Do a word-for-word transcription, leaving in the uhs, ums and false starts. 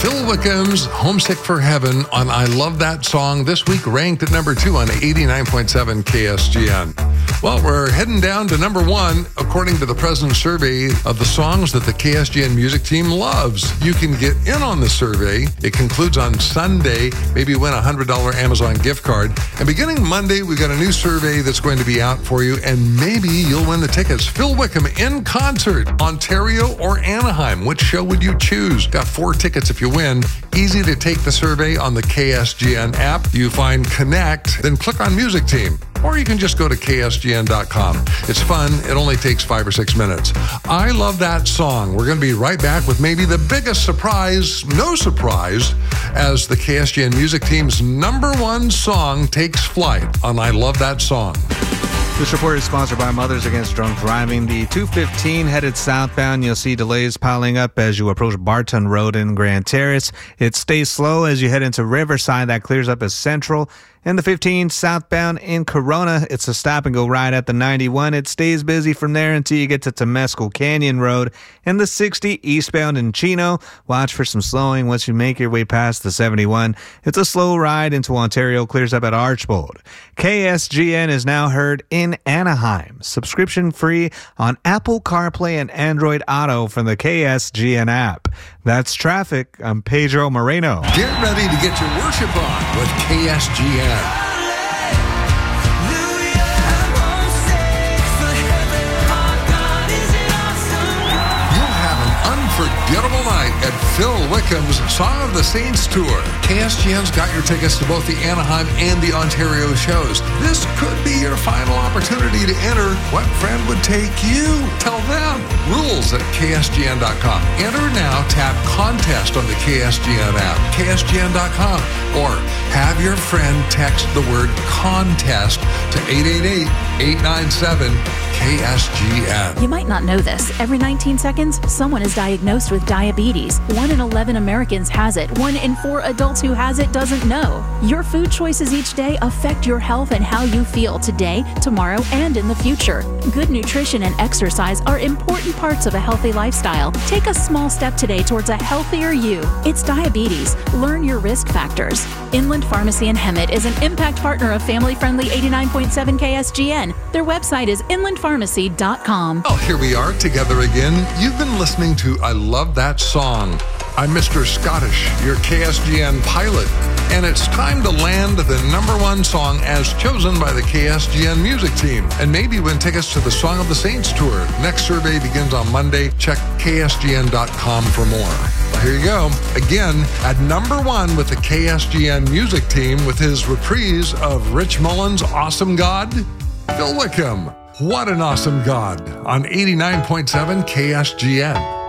Phil Wickham's Homesick for Heaven on I Love That Song, this week ranked at number two on eighty-nine point seven K S G N. Well, we're heading down to number one, according to the President's survey of the songs that the K S G N music team loves. You can get in on the survey. It concludes on Sunday. Maybe win a one hundred dollars Amazon gift card. And beginning Monday, we've got a new survey that's going to be out for you, and maybe you'll win the tickets. Phil Wickham in concert, Ontario or Anaheim. Which show would you choose? Got four tickets if you win. Easy to take the survey on the K S G N app. You find Connect, then click on Music Team. Or you can just go to K S G N dot com. It's fun. It only takes five or six minutes. I love that song. We're going to be right back with maybe the biggest surprise, no surprise, as the K S G N music team's number one song takes flight on I Love That Song. This report is sponsored by Mothers Against Drunk Driving. The two fifteen headed southbound. You'll see delays piling up as you approach Barton Road in Grand Terrace. It stays slow as you head into Riverside. That clears up as Central. And the fifteen southbound in Corona, it's a stop and go ride at the ninety-one. It stays busy from there until you get to Temescal Canyon Road. And the sixty eastbound in Chino, watch for some slowing once you make your way past the seventy-one. It's a slow ride into Ontario, clears up at Archbold. K S G N is now heard in Anaheim. Subscription free on Apple CarPlay and Android Auto from the K S G N app. That's traffic. I'm Pedro Moreno. Get ready to get your worship on with K S G N. Unforgettable night at Phil Wickham's Song of the Saints Tour. K S G N's got your tickets to both the Anaheim and the Ontario shows. This could be your final opportunity to enter. What friend would take you? Tell them. Rules at K S G N dot com. Enter now. Tap Contest on the K S G N app, K S G N dot com. Or have your friend text the word contest to eight eight eight, eight nine seven, K S G N. You might not know this. Every nineteen seconds, someone is diagnosed with diabetes. One in eleven Americans has it. One in four adults who has it doesn't know. Your food choices each day affect your health and how you feel today, tomorrow, and in the future. Good nutrition and exercise are important parts of a healthy lifestyle. Take a small step today towards a healthier you. It's diabetes. Learn your risk factors. Inland Pharmacy in Hemet is an impact partner of family-friendly eighty-nine point seven K S G N. Their website is inland pharmacy dot com. Well, here we are together again. You've been listening to I Love That Song. I'm Mister Scottish, your K S G N pilot, and it's time to land the number one song as chosen by the K S G N music team, and maybe win tickets to the Song of the Saints tour. Next survey begins on Monday. Check K S G N dot com for more. Well, here you go. Again, at number one with the K S G N music team with his reprise of Rich Mullins' Awesome God, Phil Wickham. What an awesome God on eighty-nine point seven K S G N.